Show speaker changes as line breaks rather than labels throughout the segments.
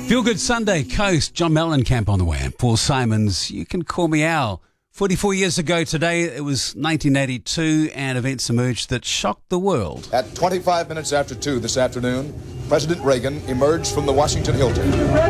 Feel Good Sunday, Coast, John Mellencamp on the way. Paul Simons, you can call me Al. 44 years ago today, it was 1982, and events emerged that shocked the world.
At 25 minutes after 2 this afternoon, President Reagan emerged from the Washington Hilton.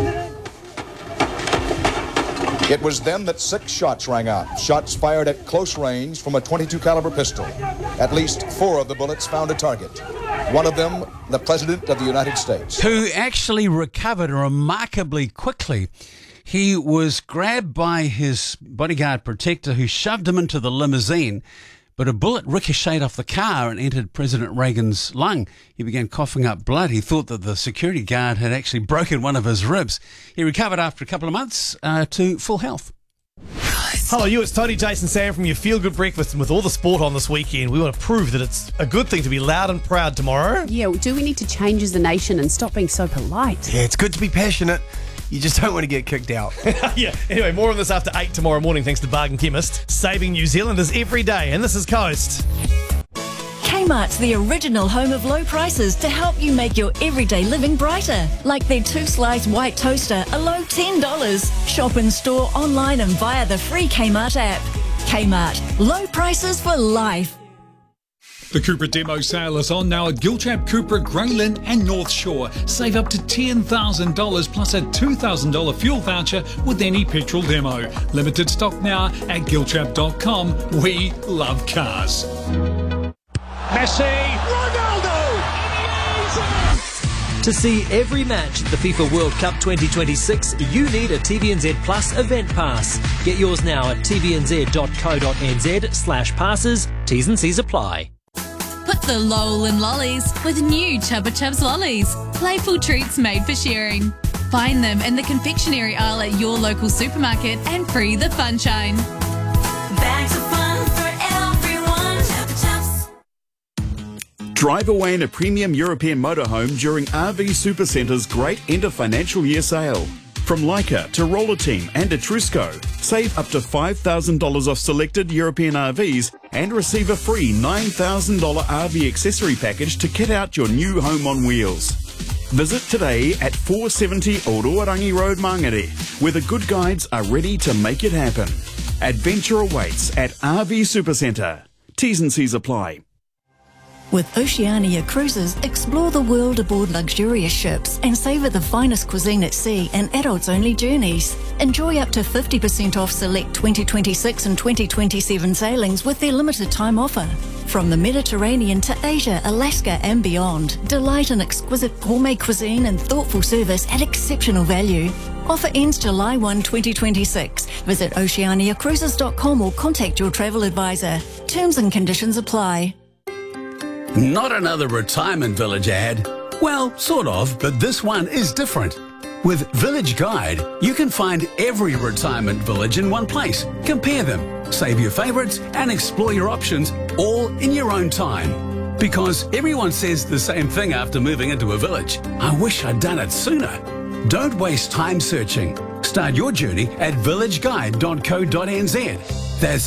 It was then that 6 shots rang out, shots fired at close range from a .22 caliber pistol. At least 4 of the bullets found a target. One of them, the President of the United States.
Who actually recovered remarkably quickly. He was grabbed by his bodyguard protector who shoved him into the limousine, but a bullet ricocheted off the car and entered President Reagan's lung. He began coughing up blood. He thought that the security guard had actually broken one of his ribs. He recovered after a couple of months to full health.
Hello, it's Tony, Jason, Sam from your Feel Good Breakfast, and with all the sport on this weekend, we want to prove that it's a good thing to be loud and proud tomorrow.
Yeah, do we need to change as a nation and stop being so polite?
Yeah, it's good to be passionate. You just don't want to get kicked out.
Yeah, anyway, more on this after 8 tomorrow morning thanks to Bargain Chemist, saving New Zealanders every day, and this is Coast.
Kmart's the original home of low prices to help you make your everyday living brighter. Like their 2-slice white toaster, a low $10. Shop in store, online and via the free Kmart app. Kmart, low prices for life.
The Cupra demo sale is on now at Giltrap, Cupra, Graylin and North Shore. Save up to $10,000 plus a $2,000 fuel voucher with any petrol demo. Limited stock now at giltrap.com. We love cars.
Messi, Ronaldo!
To see every match at the FIFA World Cup 2026, you need a TVNZ Plus event pass. Get yours now at tvnz.co.nz/passes. T's and C's apply.
Put the lol in lollies with new Chubba Chubs lollies. Playful treats made for sharing. Find them in the confectionery aisle at your local supermarket and free the funshine.
Bags of fun for everyone. Chubba Chubs.
Drive away in a premium European motorhome during RV Supercenter's great end of financial year sale. From Leica to Roller Team and Etrusco, save up to $5,000 off selected European RVs and receive a free $9,000 RV accessory package to kit out your new home on wheels. Visit today at 470 Oroarangi Road, Mangere, where the good guides are ready to make it happen. Adventure awaits at RV Supercentre. T's and C's apply.
With Oceania Cruises, explore the world aboard luxurious ships and savour the finest cuisine at sea and adults-only journeys. Enjoy up to 50% off select 2026 and 2027 sailings with their limited time offer. From the Mediterranean to Asia, Alaska and beyond, delight in exquisite gourmet cuisine and thoughtful service at exceptional value. Offer ends July 1, 2026. Visit oceaniacruises.com or contact your travel advisor. Terms and conditions apply.
Not another retirement village ad. Well, sort of, but this one is different. With Village Guide, you can find every retirement village in one place. Compare them, save your favourites, and explore your options all in your own time. Because everyone says the same thing after moving into a village. I wish I'd done it sooner. Don't waste time searching. Start your journey at villageguide.co.nz. That's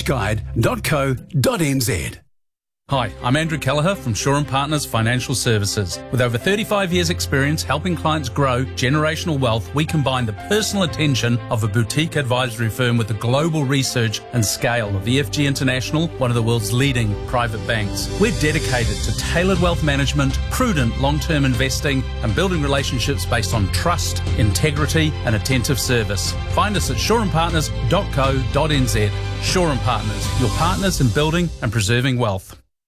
villageguide.co.nz.
Hi, I'm Andrew Kelleher from Shaw & Partners Financial Services. With over 35 years' experience helping clients grow generational wealth, we combine the personal attention of a boutique advisory firm with the global research and scale of EFG International, one of the world's leading private banks. We're dedicated to tailored wealth management, prudent long-term investing, and building relationships based on trust, integrity, and attentive service. Find us at shawandpartners.co.nz. Shaw & Partners, your partners in building and preserving wealth.